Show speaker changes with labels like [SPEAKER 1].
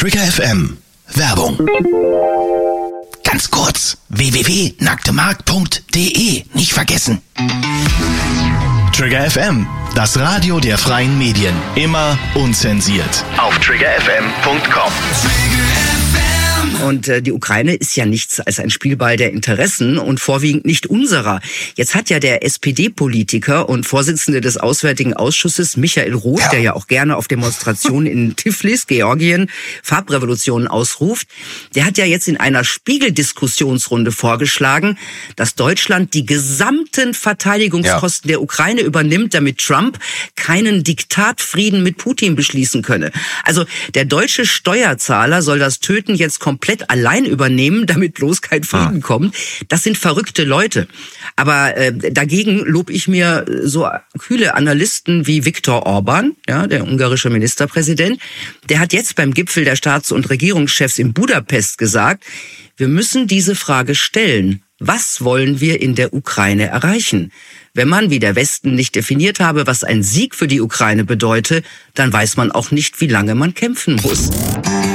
[SPEAKER 1] Trigger FM. Werbung. Ganz kurz. www.nacktemarkt.de. Nicht vergessen. Trigger FM. Das Radio der freien Medien. Immer unzensiert. Auf triggerfm.com.
[SPEAKER 2] Und die Ukraine ist ja nichts als ein Spielball der Interessen und vorwiegend nicht unserer. Jetzt hat ja der SPD-Politiker und Vorsitzende des Auswärtigen Ausschusses, Michael Roth, der ja auch gerne auf Demonstrationen in Tiflis, Georgien, Farbrevolutionen ausruft, der hat ja jetzt in einer Spiegel-Diskussionsrunde vorgeschlagen, dass Deutschland die gesamten Verteidigungskosten der Ukraine übernimmt, damit Trump keinen Diktatfrieden mit Putin beschließen könne. Also der deutsche Steuerzahler soll das Töten jetzt komplett allein übernehmen, damit bloß kein Frieden kommt. Das sind verrückte Leute. Aber dagegen lobe ich mir so kühle Analysten wie Viktor Orban, ja, der ungarische Ministerpräsident. Der hat jetzt beim Gipfel der Staats- und Regierungschefs in Budapest gesagt, wir müssen diese Frage stellen. Was wollen wir in der Ukraine erreichen? Wenn man, wie der Westen, nicht definiert habe, was ein Sieg für die Ukraine bedeute, dann weiß man auch nicht, wie lange man kämpfen muss.